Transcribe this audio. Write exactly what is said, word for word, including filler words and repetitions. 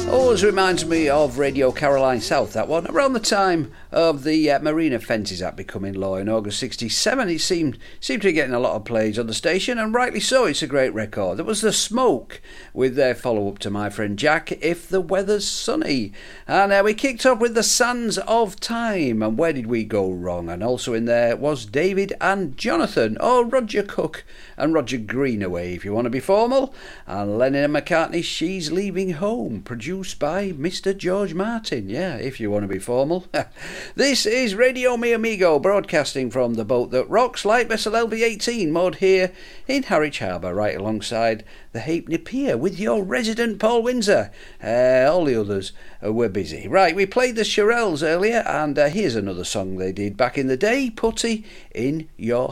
Always reminds me of Radio Caroline South, that one. Around the time of the uh, Marine Offences Act becoming law in August sixty-seven, it seemed seemed to be getting a lot of plays on the station, and rightly so. It's a great record. There was The Smoke with their follow-up to My Friend Jack, If the Weather's Sunny. And uh, we kicked off with The Sands of Time, and Where Did We Go Wrong? And also in there was David and Jonathan, or Roger Cook and Roger Greenaway, if you want to be formal. And Lennon and McCartney, She's Leaving Home, produced by Mister George Martin, yeah, if you want to be formal. This is Radio Mi Amigo, broadcasting from the boat that rocks, light vessel L V eighteen, moored here in Harwich Harbour, right alongside the Halfpenny Pier, with your resident Paul Windsor. Uh, all the others uh, were busy. Right, we played the Shirelles earlier, and uh, here's another song they did back in the day, Putty in Your